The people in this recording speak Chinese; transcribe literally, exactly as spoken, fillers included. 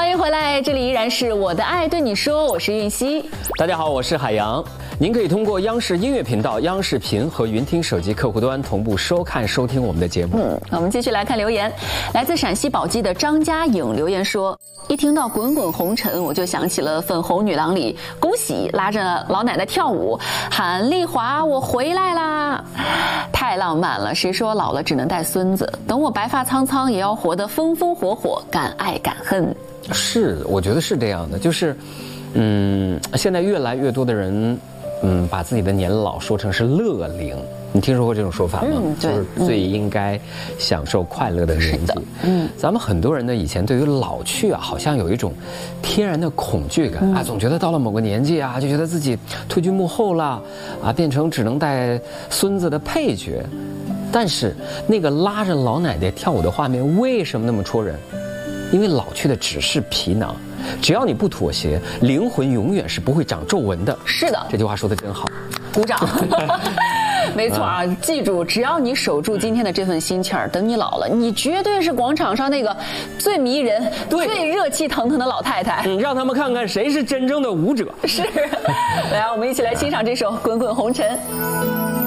欢迎回来，这里依然是我的爱对你说，我是韵熙。 大家好，我是海洋。您可以通过央视音乐频道、央视频和云听手机客户端同步收看、收听我们的节目。 嗯，我们继续来看留言，来自陕西宝鸡的张佳颖留言说：一听到《滚滚红尘》，我就想起了《粉红女郎》里恭喜拉着老奶奶跳舞，喊丽华我回来啦，太浪漫了。谁说老了只能带孙子？等我白发苍苍，也要活得风风火火，敢爱敢恨。 是，我觉得是这样的，就是，嗯，现在越来越多的人，嗯，把自己的年老说成是乐龄。你听说过这种说法吗？ 嗯，对， 就是最应该享受快乐的年纪。 嗯， 咱们很多人呢，以前对于老去啊，好像有一种天然的恐惧感、嗯、啊，总觉得到了某个年纪啊，就觉得自己退居幕后了，啊，变成只能带孙子的配角。但是那个拉着老奶奶跳舞的画面，为什么那么戳人？因为老去的只是皮囊，只要你不妥协，灵魂永远是不会长皱纹的。 是的， 这句话说得真好， 鼓掌。没错啊，记住，只要你守住今天的这份心气儿，等你老了，你绝对是广场上那个最迷人、最热气腾腾的老太太。 嗯，让他们看看谁是真正的舞者。 是，来，我们一起来欣赏这首《滚滚红尘》。